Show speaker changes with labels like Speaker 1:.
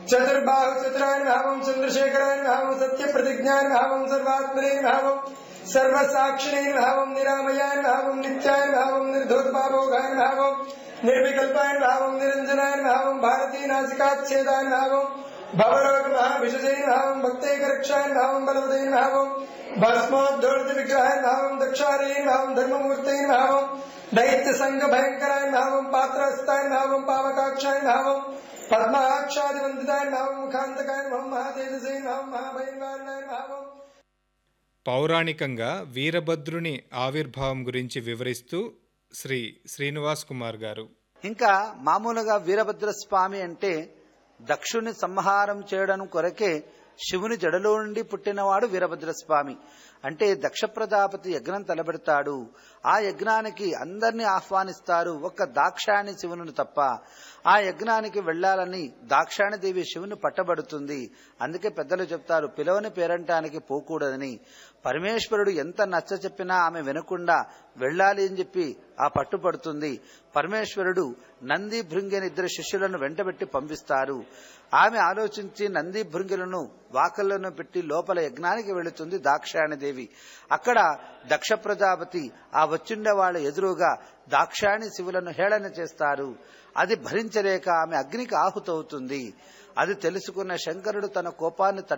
Speaker 1: चतुर्बाहु चतुरायण भावं चंद्रशेखरायण भावं सत्य प्रतिज्ञान भावं सर्वात्मनेन भावं सर्वसाक्षिणेन भावं निरामयान भावं नित्यायन भावं निर्धूतपापोगायन भावं निर्विकल्पायन भावं निरंजनायन भावं भारती नासिकाच्छेदायन भावं भवरोग महाभिषजेन भावं भक्तैकरक्षायन भावं बलवदेन भावं भस्मोद्धूर्त विग्रहायन भावं दक्षारेण भावं धर्ममूर्तेन भावं दैत्य संघ भयंकरायन भावं पात्रस्तायन भावं पावकाक्षायन भावं पद्माक्षादिवंदितायन भावं मुखांतकायन भावं महातेजसेन भावं महाभयंकरायन भावं.
Speaker 2: పౌరాణికంగా వీరభద్రుని ఆవిర్భావం గురించి వివరిస్తూ శ్రీ శ్రీనివాస్ కుమార్ గారు.
Speaker 3: ఇంకా మామూలుగా వీరభద్ర స్వామి అంటే దక్షుని సంహారం చేయడం కొరకే శివుని జడలో నుండి పుట్టినవాడు వీరభద్ర స్వామి. అంటే దక్ష ప్రజాపతి యజ్ఞం తలబెడతాడు. ఆ యజ్ఞానికి అందరినీ ఆహ్వానిస్తారు, ఒక్క దాక్షాయణి శివుని తప్ప. ఆ యజ్ఞానికి వెళ్లాలని దాక్షాయణీదేవి శివుని పట్టబడుతుంది. అందుకే పెద్దలు చెప్తారు, పిలవని పేరంటానికి పోకూడదని. పరమేశ్వరుడు ఎంత నచ్చ చెప్పినా ఆమె వినకుండా వెళ్లాలి అని చెప్పి ఆ పట్టుపడుతుంది. పరమేశ్వరుడు నంది భృంగిని ఇద్దరు శిష్యులను వెంటబెట్టి పంపిస్తారు. ఆమె ఆలోచించి నంది భృంగులను వాకళ్లను పెట్టి లోపల యజ్ఞానికి వెళుతుంది దాక్షాయణీదేవి. అక్కడ దక్ష ప్రజాపతి ఆ వచ్చిండే వాళ్ళ ఎదురుగా దాక్షాయణి శివులను హేళన చేస్తారు. అది భరించలేక ఆమె అగ్నికి ఆహుతవుతుంది. అది తెలుసుకున్న శంకరుడు తన కోపాన్ని